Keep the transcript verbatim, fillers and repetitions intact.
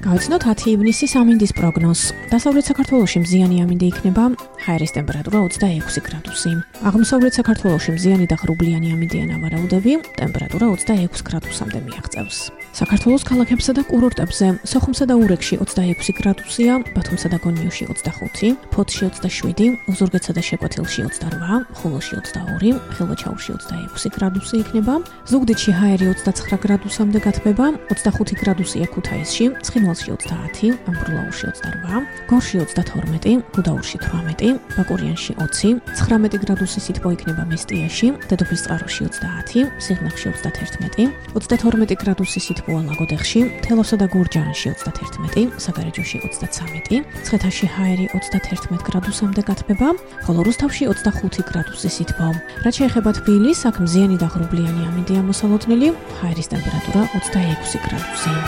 გავიცნოთ ათი ივნისის ამინდის პროგნოზს. დასავლეთ საქართველოში მზიანი ამინდი იქნება, ჰაერის ტემპერატურა ოცდაექვსი გრადუსი. აღმოსავლეთ საქართველოში მზიანი და ღრუბლიანი ამინდიან ავარაუდები, ტემპერატურა ოცდაექვსი გრადუსამდე მიაღწევს. საქართველოს ქალაქებსა და კურორტებზე, სოხუმსა და ურეკში ოცდაექვსი გრადუსია, ბათუმსა და გონიოში ოცდახუთი, ფოთში ოცდაშვიდი, ოზურგეთსა და შეკვეთილში ოცდარვა, ხულოში ოცდაორი, ხილვაჩაურში ოცდაექვსი გრადუსი იქნება, ზუგდიდში ჰაერი ოცდაცხრა გრადუსამდე გათბება, ოცდახუთი გრადუსია ქუთაისში, ცხინვალში ოცდაათი, ამბროლაურში ოცდარვა, გორში ოცდათორმეტი, გუდაურში თვრამეტი, ბაკურიანში ოცი, ცხრამეტი გრადუსი სითბო იქნება მესტიაში, დედოფლისწყაროში ოცდაათი, სიღნაღში ოცდათერთმეტი, ოცდათორმეტი გრადუსი სითბოა ლაგოდეხში, თელავსა და გურჯაანში ოცდათერთმეტი, საგარეჯოში ოცდაცამეტი, მცხეთაში ჰაერი ოცდათერთმეტ გრადუსამდე გათბება, ხოლო რუსთავში ოცდახუთი გრადუსი სითბო. რაც შეეხება თბილისს, აქ მზიანი და ღრუბლიანი ამინდია მოსალოდნელი, ჰაერის ტემპერატურა ოცდაექვსი გრადუსი.